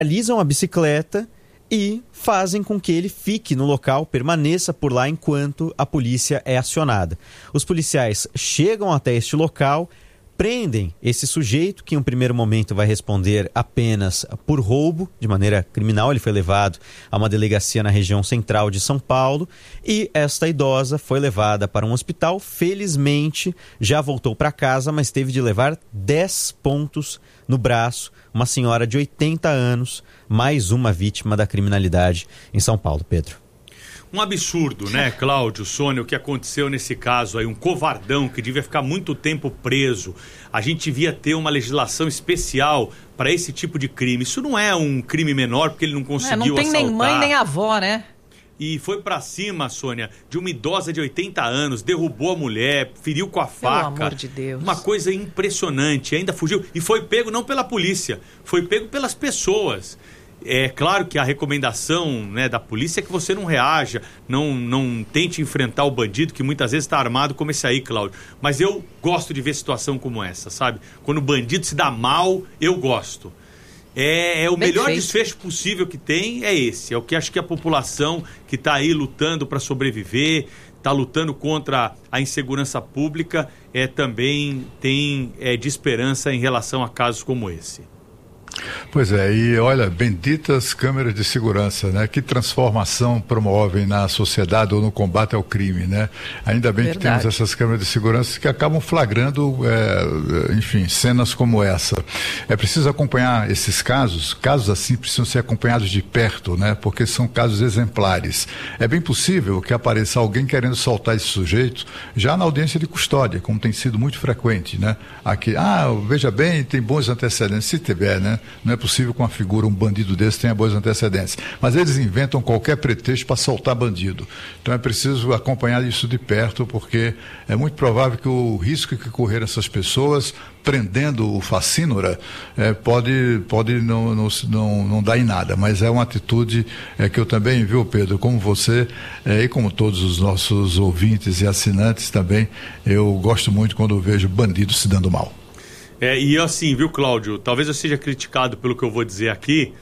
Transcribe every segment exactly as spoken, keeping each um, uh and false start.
Alisam a bicicleta e fazem com que ele fique no local, permaneça por lá enquanto a polícia é acionada. Os policiais chegam até este local, prendem esse sujeito, que em um primeiro momento vai responder apenas por roubo, de maneira criminal. Ele foi levado a uma delegacia na região central de São Paulo e esta idosa foi levada para um hospital. Felizmente, já voltou para casa, mas teve de levar dez pontos no braço. Uma senhora de oitenta anos, mais uma vítima da criminalidade em São Paulo. Pedro. Um absurdo, né, Cláudio, Sônia, o que aconteceu nesse caso aí, um covardão que devia ficar muito tempo preso. A gente devia ter uma legislação especial para esse tipo de crime. Isso não é um crime menor, porque ele não conseguiu assaltar. É, não tem assaltar. nem mãe nem avó, né? E foi pra cima, Sônia, de uma idosa de oitenta anos, derrubou a mulher, feriu com a faca. Pelo amor de Deus. Uma coisa impressionante, ainda fugiu. E foi pego não pela polícia, foi pego pelas pessoas. É claro que a recomendação, né, da polícia é que você não reaja, não, não tente enfrentar o bandido, que muitas vezes está armado como esse aí, Cláudio. Mas eu gosto de ver situação como essa, sabe? Quando o bandido se dá mal, eu gosto. É, é o Bem melhor feito. desfecho possível que tem, é esse. É o que acho que a população que está aí lutando para sobreviver, está lutando contra a insegurança pública, é, também tem é, de esperança em relação a casos como esse. Pois é, e olha, benditas câmeras de segurança, né? Que transformação promovem na sociedade ou no combate ao crime, né? Ainda bem Verdade. que temos essas câmeras de segurança que acabam flagrando, é, enfim, cenas como essa. É preciso acompanhar esses casos, casos assim precisam ser acompanhados de perto, né? Porque são casos exemplares. É bem possível que apareça alguém querendo soltar esse sujeito já na audiência de custódia, como tem sido muito frequente, né? Aqui, ah, veja bem, tem bons antecedentes, se tiver, né? Não é possível que uma figura, um bandido desse, tenha bons antecedentes. Mas eles inventam qualquer pretexto para soltar bandido. Então é preciso acompanhar isso de perto, porque é muito provável que o risco que correram essas pessoas prendendo o facínora é, pode, pode não, não, não, não dar em nada. Mas é uma atitude é, que eu também, viu, Pedro, como você é, e como todos os nossos ouvintes e assinantes também, eu gosto muito quando eu vejo bandido se dando mal. É, e assim, viu, Cláudio, talvez eu seja criticado pelo que eu vou dizer aqui,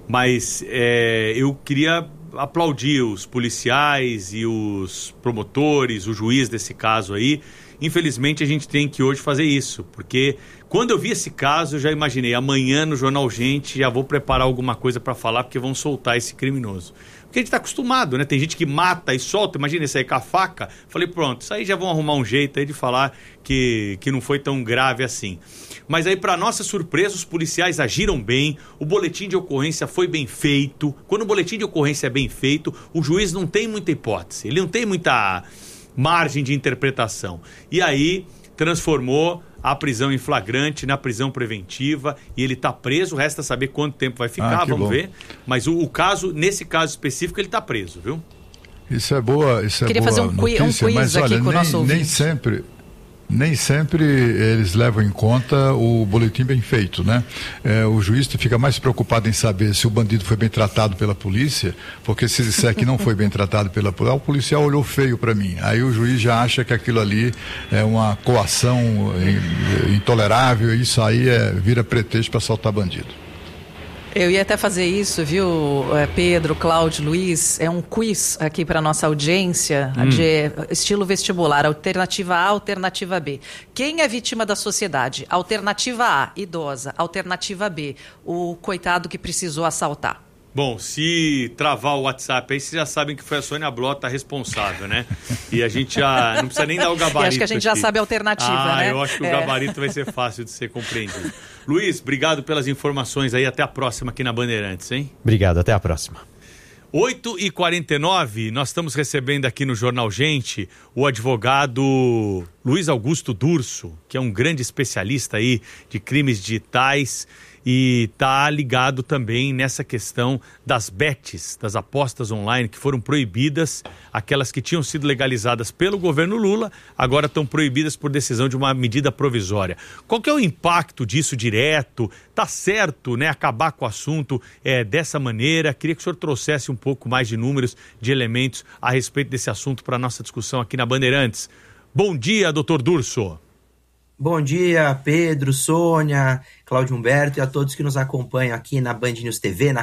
mas é, eu queria aplaudir os policiais e os promotores, o juiz desse caso aí. Infelizmente a gente tem que hoje fazer isso, porque quando eu vi esse caso eu já imaginei, amanhã no Jornal Gente já vou preparar alguma coisa para falar, porque vão soltar esse criminoso. Porque a gente está acostumado, né? Tem gente que mata e solta, imagina isso aí com a faca. Falei, pronto, isso aí já vão arrumar um jeito aí de falar que, que não foi tão grave assim. Mas aí, para nossa surpresa, os policiais agiram bem, o boletim de ocorrência foi bem feito. Quando o boletim de ocorrência é bem feito, o juiz não tem muita hipótese, ele não tem muita margem de interpretação. E aí, transformou a prisão em flagrante na prisão preventiva e ele está preso, resta saber quanto tempo vai ficar, ah, vamos bom. ver. Mas o, o caso, nesse caso específico, ele está preso, viu? Isso é boa, isso é Queria boa fazer um, notícia, um quiz mas, aqui olha, com o nem, nosso ouvinte. Nem sempre... Nem sempre eles levam em conta o boletim bem feito, né? É, o juiz fica mais preocupado em saber se o bandido foi bem tratado pela polícia, porque se disser que não foi bem tratado pela polícia, o policial olhou feio para mim. Aí o juiz já acha que aquilo ali é uma coação intolerável e isso aí é, vira pretexto para soltar bandido. Eu ia até fazer isso, viu, Pedro, Cláudio, Luiz, é um quiz aqui para nossa audiência, hum. de estilo vestibular, alternativa A, alternativa B. Quem é vítima da sociedade? Alternativa A, idosa. Alternativa B, o coitado que precisou assaltar. Bom, se travar o WhatsApp aí, vocês já sabem que foi a Sônia Blota responsável, né? E a gente já não precisa nem dar o gabarito. E acho que a gente aqui. já sabe a alternativa, ah, né? eu acho que é. o gabarito vai ser fácil de ser compreendido. Luiz, obrigado pelas informações aí. Até a próxima aqui na Bandeirantes, hein? Obrigado, até a próxima. oito e quarenta e nove, nós estamos recebendo aqui no Jornal Gente o advogado Luiz Augusto Durso, que é um grande especialista aí de crimes digitais e está ligado também nessa questão das bets, das apostas online que foram proibidas, aquelas que tinham sido legalizadas pelo governo Lula, agora estão proibidas por decisão de uma medida provisória. Qual que é o impacto disso direto? Tá certo, né, acabar com o assunto é, dessa maneira? Queria que o senhor trouxesse um pouco mais de números, de elementos a respeito desse assunto para a nossa discussão aqui na Bandeirantes. Bom dia, doutor Durso. Bom dia, Pedro, Sônia, Cláudio Humberto e a todos que nos acompanham aqui na Band News T V, na